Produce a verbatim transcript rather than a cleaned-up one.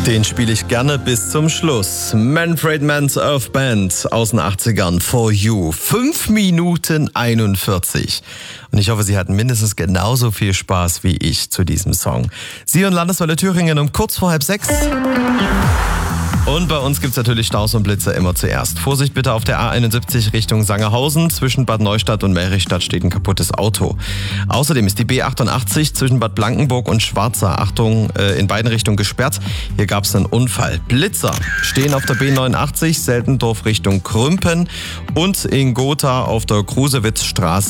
Den spiele ich gerne bis zum Schluss. Manfred Mann's Earth Band aus den achtzigern, For You. fünf Minuten einundvierzig. Und ich hoffe, Sie hatten mindestens genauso viel Spaß wie ich zu diesem Song. Sie und Landeswelle Thüringen um kurz vor halb sechs. Und bei uns gibt's natürlich Staus und Blitze immer zuerst. Vorsicht bitte auf der A einundsiebzig Richtung Sangerhausen. Zwischen Bad Neustadt und Merichstadt steht ein kaputtes Auto. Außerdem ist die B achtundachtzig zwischen Bad Blankenburg und Schwarza, Achtung, äh, in beiden Richtungen gesperrt. Hier gab's einen Unfall. Blitzer stehen auf der B neunundachtzig, Seltendorf Richtung Krümpen und in Gotha auf der Krusewitzstraße.